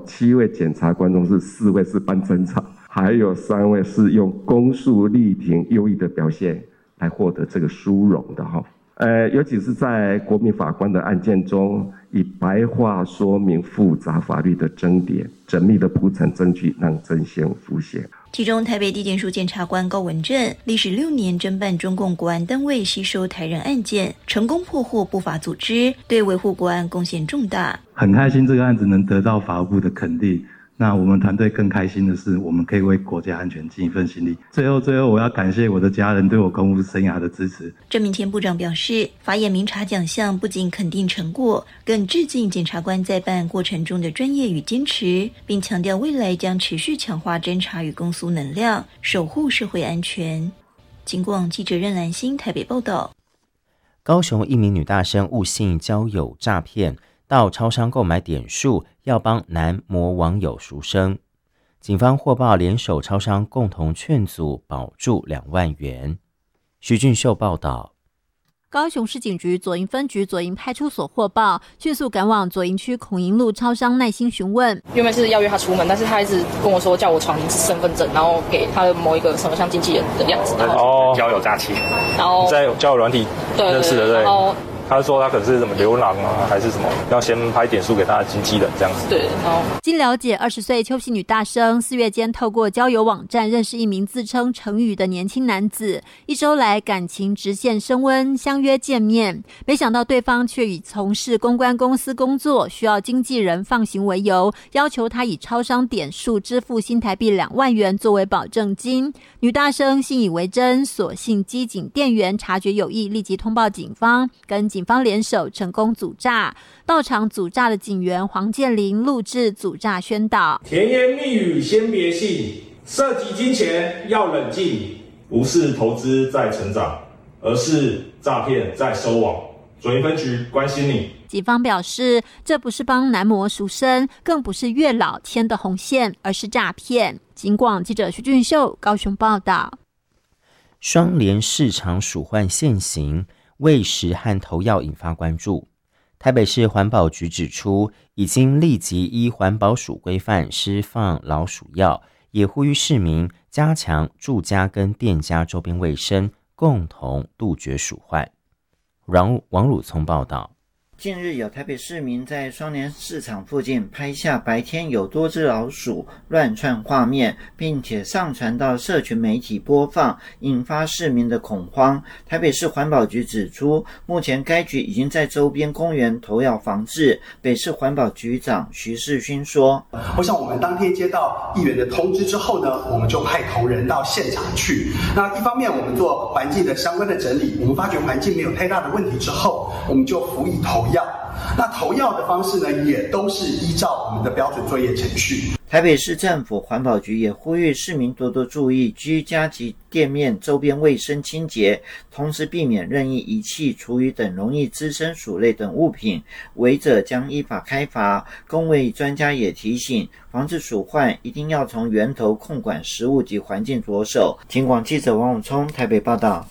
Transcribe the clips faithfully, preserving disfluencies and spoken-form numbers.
七位检察官中是四位是班侦查，还有三位是用公诉力挺优异的表现来获得这个殊荣的哈。呃，尤其是在国民法官的案件中，以白话说明复杂法律的争点，缜密的铺陈证据，让真相浮现。 其中，台北地检署检察官高文正历时六年侦办中共国安单位吸收台人案件，成功破获不法组织，对维护国安贡献重大。 很开心这个案子能得到法务部的肯定。那我们团队更开心的是，我们可以为国家安全尽一份心力。最后，最后我要感谢我的家人对我公务生涯的支持。 郑明谦部长表示，法眼明察奖项不仅肯定成果，更致敬检察官在办案过程中的专业与坚持，并强调未来将持续强化侦查与公诉能量，守护社会安全。警广记者任兰心台北报道。 高雄一名女大生误信交友诈骗，到超商购买点数，要帮男模网友赎身。警方获报联手超商共同劝阻，保住两万元。徐俊秀报道。 高雄市警局左营分局左营派出所获报，迅速赶往左营区孔营路超商，耐心询问。 原本是要约他出门，但是他一直跟我说叫我传身份证，然后给他的某一个什么像经纪人的样子。 哦，交友诈欺。 然后在交友软体认识的，对。 然后他说他可能是什么流浪啊，还是什么，要先拍点数给他的经纪人这样子。 对，然后经了解，二十岁邱姓女大生四月间透过交友网站认识一名自称程宇的年轻男子，一周来感情直线升温，相约见面。没想到对方却以从事公关公司工作，需要经纪人放行为由，要求他以超商点数支付新台币两万元作为保证金。女大生信以为真，所幸机警店员察觉有异，立即通报警方，跟警方联手成功阻诈。到场阻诈的警员黄建林录制阻诈宣导： 甜言蜜语先别信，涉及金钱要冷静，不是投资在成长，而是诈骗在收网。左营分局关心你。 警方表示，这不是帮男模赎身，更不是月老牵的红线，而是诈骗。警广记者徐俊秀高雄报道。 双联市场鼠患现形，喂食和投药引发关注。台北市环保局指出，已经立即依环保署规范施放老鼠药，也呼吁市民加强住家跟店家周边卫生，共同杜绝鼠患。王汝聪报道。 近日有台北市民在双联市场附近拍下白天有多只老鼠乱窜画面，并且上传到社群媒体播放，引发市民的恐慌。台北市环保局指出，目前该局已经在周边公园投药防治。北市环保局长徐世勋说， 我想我们当天接到议员的通知之后呢，我们就派同仁到现场去。那一方面我们做环境的相关的整理，我们发觉环境没有太大的问题之后，我们就辅以投药。那投药的方式呢，也都是依照我们的标准作业程序。 台北市政府环保局也呼吁市民多多注意居家及店面周边卫生清洁，同时避免任意遗弃厨余等容易滋生鼠类等物品，违者将依法开罚。公卫专家也提醒，防治鼠患一定要从源头控管食物及环境着手。警广记者王永聪台北报道。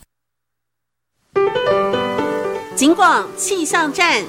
警广气象站。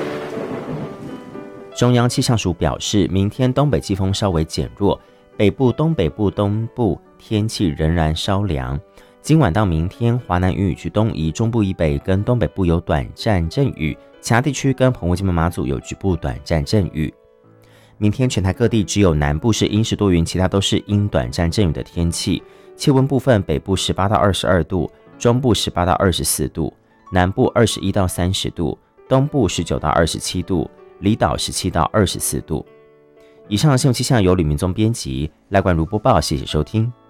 中央气象署表示，明天东北季风稍微减弱，北部、东北部、东部天气仍然稍凉。今晚到明天，华南云雨区东移，中部以北跟东北部有短暂阵雨，其他地区跟澎湖、金门、马祖有局部短暂阵雨。明天全台各地只有南部是阴时多云，其他都是阴短暂阵雨的天气。气温部分，北部十八到二十二度，中部十八到二十四度，南部二十一到三十度，东部十九到二十七度，离岛十七到二十四度。以上的新闻气象由吕明宗编辑，赖冠如播报，谢谢收听。